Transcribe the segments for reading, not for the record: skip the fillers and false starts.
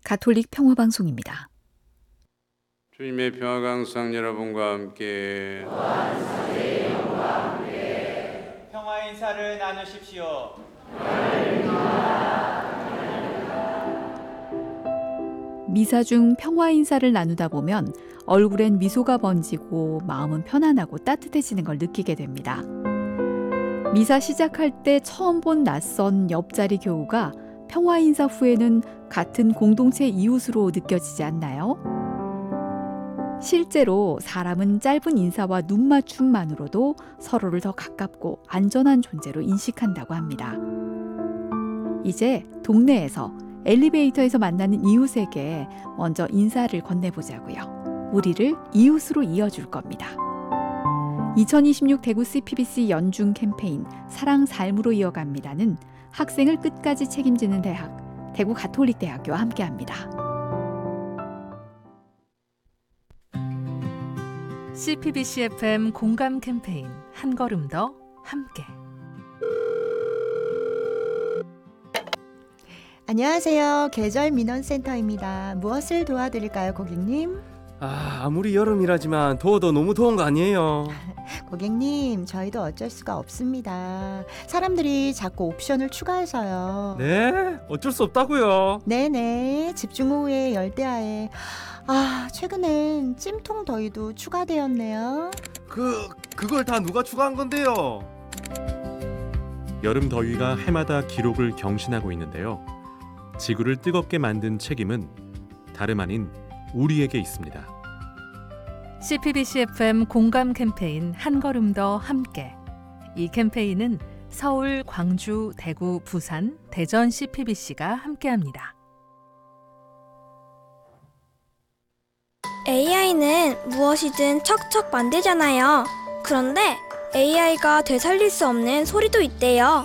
가톨릭 평화방송입니다. 주님의 평화가 항상 여러분과 함께. 평화 인사를 나누십시오. 미사 중 평화 인사를 나누다 보면 얼굴엔 미소가 번지고 마음은 편안하고 따뜻해지는 걸 느끼게 됩니다. 미사 시작할 때 처음 본 낯선 옆자리 교우가 평화 인사 후에는 같은 공동체 이웃으로 느껴지지 않나요? 실제로 사람은 짧은 인사와 눈맞춤만으로도 서로를 더 가깝고 안전한 존재로 인식한다고 합니다. 이제 동네에서 엘리베이터에서 만나는 이웃에게 먼저 인사를 건네보자고요. 우리를 이웃으로 이어줄 겁니다. 2026 대구 CPBC 연중 캠페인 사랑 삶으로 이어갑니다는 학생을 끝까지 책임지는 대학, 대구 가톨릭대학교와 함께합니다. CPBC FM 공감 캠페인 한 걸음 더 함께. 안녕하세요. 계절 민원센터입니다. 무엇을 도와드릴까요, 고객님? 아무리 여름이라지만 더워도 너무 더운 거 아니에요? 고객님, 저희도 어쩔 수가 없습니다. 사람들이 자꾸 옵션을 추가해서요. 네? 어쩔 수 없다고요. 네네. 집중호우에 열대야에. 최근엔 찜통 더위도 추가되었네요. 그걸 다 누가 추가한 건데요? 여름 더위가 해마다 기록을 경신하고 있는데요. 지구를 뜨겁게 만든 책임은 다름 아닌 우리에게 있습니다. CPBC FM 공감 캠페인 한 걸음 더 함께. 이 캠페인은 서울, 광주, 대구, 부산, 대전 CPBC가 함께합니다. AI는 무엇이든 척척 만들잖아요. 그런데 AI가 되살릴 수 없는 소리도 있대요.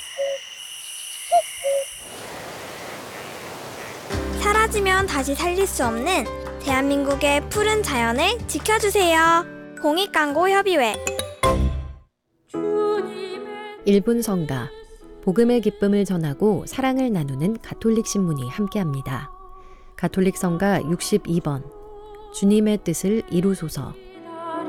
사라지면 다시 살릴 수 없는 대한민국의 푸른 자연을 지켜주세요. 공익광고협의회. 1분 성가, 복음의 기쁨을 전하고 사랑을 나누는 가톨릭 신문이 함께합니다. 가톨릭 성가 62번, 주님의 뜻을 이루소서.